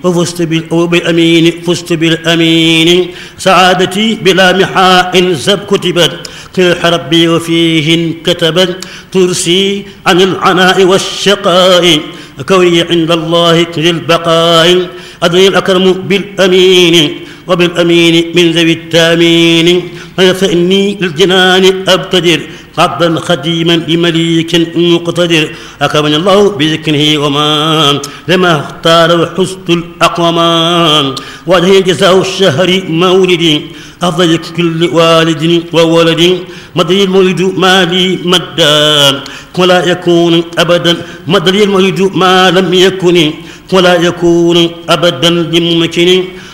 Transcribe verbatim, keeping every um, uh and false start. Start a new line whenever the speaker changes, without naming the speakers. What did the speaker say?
وفزت بالأمين فزت بالأمين سعادتي بلا محاء زب كتبت تلح ربي وفيه كتبت ترسي عن العناء والشقاء كوني عند الله للبقاء أدري الأكرم بالأمين وبالأمين من ذوي التامين فإني للجنان أبتدر عبدا خديما لمليك مقتدر أكرمني الله بذكره وما لما اختار حسن الأقومان وجه جزاء الشهر مولدي أفضل كل والد وولد مدري المولد ما لي مدى ولا يكون أبدا مدري المولد ما لم يكن ولا يكون أبدا لممكن